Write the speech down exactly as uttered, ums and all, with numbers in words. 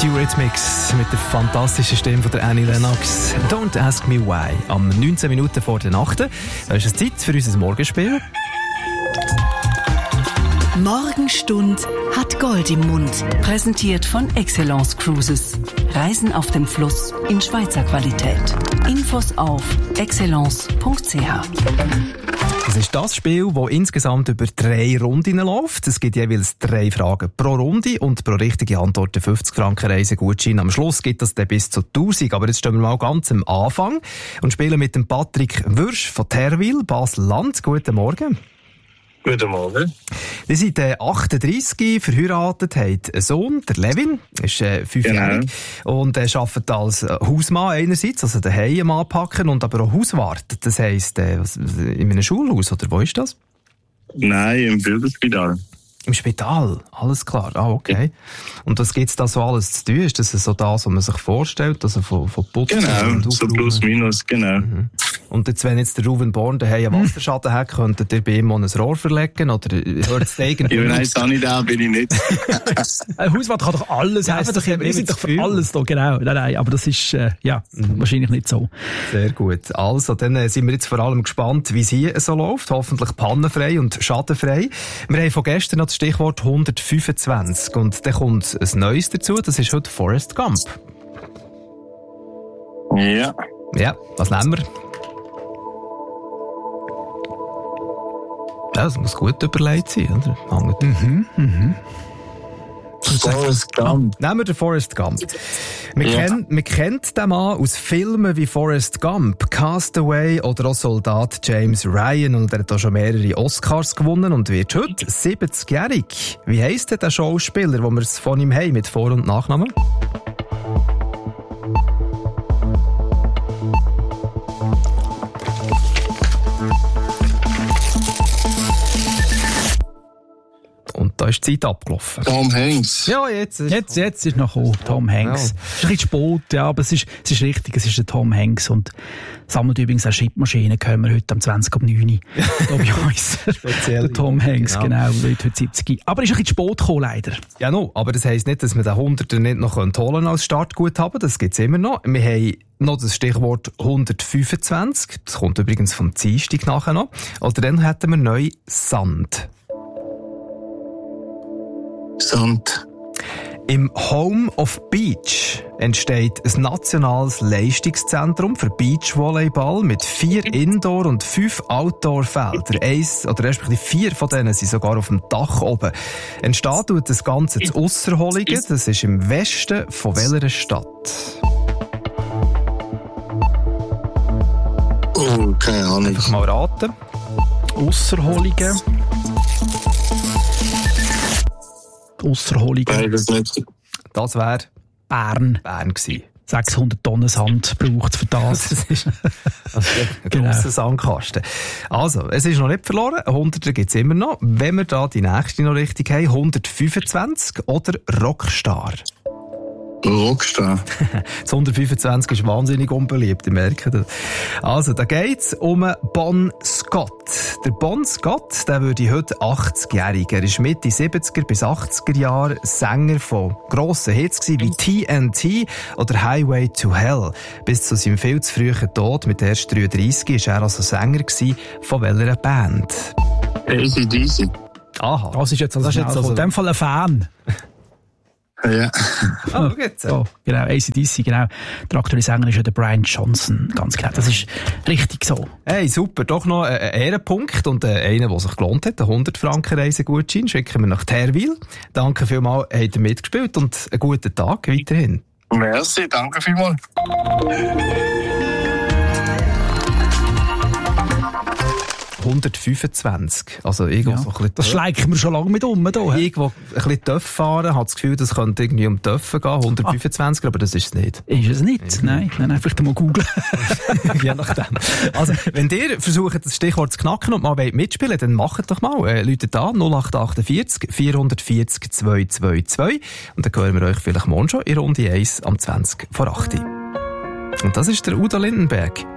Eurythmics mit der fantastischen Stimme von der Annie Lennox. Don't ask me why. Am neunzehn Minuten vor der Nacht. Da ist es Zeit für unser Morgenspiel. Morgenstund hat Gold im Mund. Präsentiert von Excellence Cruises. Reisen auf dem Fluss in Schweizer Qualität. Infos auf excellence punkt c h. Das ist das Spiel, das insgesamt über drei Runden läuft. Es gibt jeweils drei Fragen pro Runde und pro richtige Antwort fünfzig Franken Reisegutschein. Am Schluss gibt das dann bis zu tausend. Aber jetzt stehen wir mal ganz am Anfang und spielen mit dem Patrick Würsch von Terwil, Basel-Land. Guten Morgen. Guten Morgen. Sie sind äh, achtunddreissig, verheiratet, haben einen Sohn, der Levin, ist äh, fünfjährig, genau. Und äh, arbeitet als äh, Hausmann einerseits, also daheim anpacken und aber auch Hauswart. Das heisst, äh, in einem Schulhaus, oder wo ist das? Nein, im Bürgerspital. Im Spital, alles klar. Ah, okay. Und was gibt's da so alles zu tun? Ist das so das, was man sich vorstellt? Also von, von Putzen genau, und so plus minus, genau. Mhm. Und jetzt, wenn jetzt der Ruben Born daheim einen Wasserschaden hat, könntet ihr bei ihm ein Rohr verlegen? Oder hört es irgendwie? Ja, nein, Sanitär bin ich nicht. Ein Hauswart kann doch alles heißen. Doch, wir sind doch für alles da, genau. Nein, nein, aber das ist, äh, ja, mhm. wahrscheinlich nicht so. Sehr gut. Also, dann äh, sind wir jetzt vor allem gespannt, wie es hier so läuft. Hoffentlich pannenfrei und schadenfrei. Wir haben von gestern noch das Stichwort hundertfünfundzwanzig. Und dann kommt ein Neues dazu. Das ist heute Forrest Gump. Ja. Ja, was nehmen wir? Ja, das muss gut überlegt sein, oder? Mhm, mhm. Forrest Gump. Nehmen wir den Forrest Gump. Man, ja. kennt, man kennt den Mann aus Filmen wie Forrest Gump, Castaway oder auch Soldat James Ryan. Und er hat auch schon mehrere Oscars gewonnen und wird heute siebzigjährig. Wie heisst denn der Schauspieler, wo wir es von ihm haben, mit Vor- und Nachnamen? Und da ist die Zeit abgelaufen. Tom Hanks. Ja, jetzt ist... Jetzt, jetzt ist noch gekommen, Tom Hanks. Ja. Es ist ein bisschen spät, ja, aber es ist, es ist richtig, es ist der Tom Hanks. Und sammelt übrigens auch Schreibmaschinen, hören wir heute am zwanzig ab neun da bei uns. Der Tom Hanks, genau, genau wird heute siebzig. Aber es ist ein bisschen spät gekommen, leider. Ja, no, aber das heisst nicht, dass wir den Hunderter nicht noch holen können als Startguthaben. Das gibt's immer noch. Wir haben noch das Stichwort hundertfünfundzwanzig. Das kommt übrigens vom Dienstag nachher noch. Oder dann hätten wir neu Sand. Sand. Im Home of Beach entsteht ein nationales Leistungszentrum für Beachvolleyball mit vier Indoor- und fünf Outdoor-Feldern. Eins, oder respektive vier von denen sind sogar auf dem Dach oben. Entsteht tut das Ganze zu Ausserholligen. Das ist im Westen von welcher Stadt? Oh, keine Ahnung. Einfach mal raten. Ausserholligen. Ausserholungen. Beides nicht. Das wäre Bern. Bern gewesen. sechshundert Tonnen Sand braucht es für das. Das ist also ein genau. grosser Sandkasten. Also, es ist noch nicht verloren. Hunderter gibt es immer noch. Wenn wir da die nächste noch richtig haben, hundertfünfundzwanzig oder Rockstar? Rockstar. Das hundertfünfundzwanzig ist wahnsinnig unbeliebt, ich merke das. Also, da geht's um Bon Scott. Der Bon Scott, der würde heute achtzigjährig. Er ist Mitte siebziger bis achtziger Jahre Sänger von grossen Hits gewesen, wie T N T oder Highway to Hell. Bis zu seinem viel zu frühen Tod mit erst dreiunddreissig war er also Sänger gewesen. Von welcher Band? A C D C. Aha. Das ist jetzt also, das ist jetzt also in dem Fall ein Fan. Ja. Ah, geht's. Oh, genau, A C D C, genau. Der aktuelle Sänger ist ja der Brian Johnson, ganz genau. Das ist richtig so. Hey, super. Doch noch ein Ehrenpunkt und einer, der sich gelohnt hat. Ein hundert Franken Reisegutschein schicken wir nach Terwil. Danke vielmals, habt ihr mitgespielt und einen guten Tag weiterhin. Merci, danke vielmals. hundertfünfundzwanzig. Also irgendwo Ja. so ein bisschen Das schleichen wir schon lange mit um. Da, he? Irgendwo ein bisschen Töff fahren, hat das Gefühl, das könnte irgendwie um Töffen gehen, hundertfünfundzwanzig, ah. aber das ist es nicht. Ist es nicht? Mhm. Nein, nein, nein, vielleicht mal googeln. Je nachdem. Also, wenn ihr versucht, das Stichwort zu knacken und mal mitspielen, dann macht doch mal. Äh, Leute da, null acht achtundvierzig vierhundertvierzig zweihundertzweiundzwanzig. Und dann hören wir euch vielleicht morgen schon in Runde eins am zwanzig vor acht. Und das ist der Udo Lindenberg.